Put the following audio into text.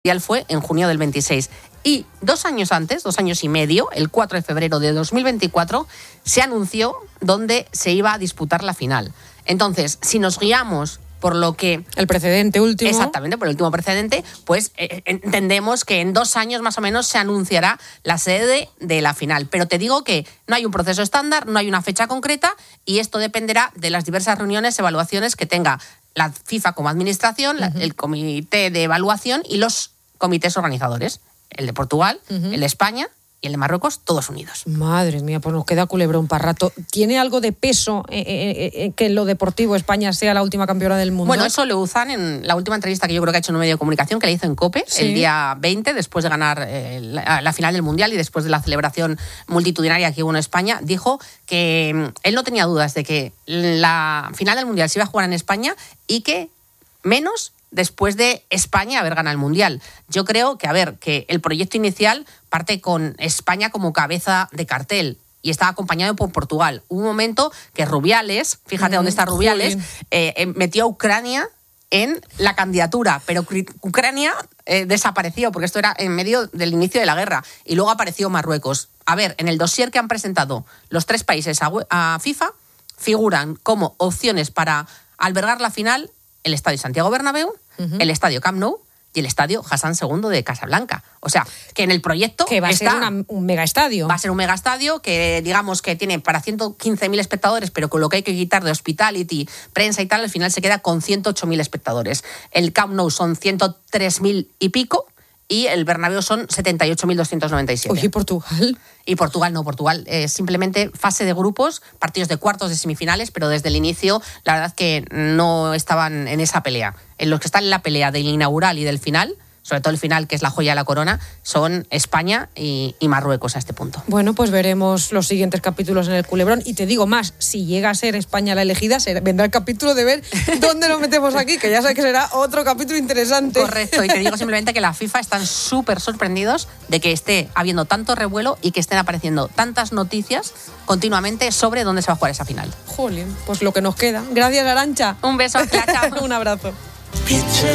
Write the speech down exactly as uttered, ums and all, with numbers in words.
Mundial fue en junio del veintiséis. Y dos años antes, dos años y medio, el cuatro de febrero de dos mil veinticuatro, se anunció dónde se iba a disputar la final. Entonces, si nos guiamos por lo que... El precedente último. Exactamente, por el último precedente, pues eh, entendemos que en dos años más o menos se anunciará la sede de la final. Pero te digo que no hay un proceso estándar, no hay una fecha concreta y esto dependerá de las diversas reuniones, evaluaciones que tenga la FIFA como administración, uh-huh. el comité de evaluación y los comités organizadores. El de Portugal, uh-huh. el de España y el de Marruecos, todos unidos. Madre mía, pues nos queda culebrón para rato. ¿Tiene algo de peso eh, eh, eh, que en lo deportivo España sea la última campeona del mundo? Bueno, eso lo usan en la última entrevista que yo creo que ha hecho en un medio de comunicación, que le hizo en COPE, sí. el día veinte, después de ganar eh, la, la final del Mundial y después de la celebración multitudinaria que hubo en España, dijo que mm, él no tenía dudas de que la final del Mundial se iba a jugar en España y que menos después de España haber ganado el Mundial. Yo creo que, a ver, que el proyecto inicial parte con España como cabeza de cartel y estaba acompañado por Portugal. Hubo un momento que Rubiales, fíjate mm, dónde está Rubiales, eh, metió a Ucrania en la candidatura, pero Ucrania eh, desapareció porque esto era en medio del inicio de la guerra y luego apareció Marruecos. A ver, en el dossier que han presentado los tres países a, a FIFA figuran como opciones para albergar la final el Estadio Santiago Bernabéu, uh-huh. el Estadio Camp Nou y el Estadio Hassan segundo de Casablanca. O sea, que en el proyecto que va a está, ser una, un megaestadio. Va a ser un megaestadio que, digamos, que tiene para ciento quince mil espectadores, pero con lo que hay que quitar de hospitality, prensa y tal, al final se queda con ciento ocho mil espectadores. El Camp Nou son ciento tres mil y pico y el Bernabéu son setenta y ocho mil doscientos noventa y siete. Oye, ¿y Portugal? Y Portugal no, Portugal es eh, simplemente fase de grupos, partidos de cuartos, de semifinales, pero desde el inicio la verdad que no estaban en esa pelea. En los que están en la pelea del inaugural y del final, sobre todo el final, que es la joya de la corona, son España y, y Marruecos a este punto. Bueno, pues veremos los siguientes capítulos en el culebrón. Y te digo más, si llega a ser España la elegida, vendrá el capítulo de ver dónde lo metemos aquí, que ya sé que será otro capítulo interesante. Correcto, y te digo simplemente que la FIFA están súper sorprendidos de que esté habiendo tanto revuelo y que estén apareciendo tantas noticias continuamente sobre dónde se va a jugar esa final. Jolín, pues lo que nos queda. Gracias, Arantxa. Un beso, chao. Un abrazo.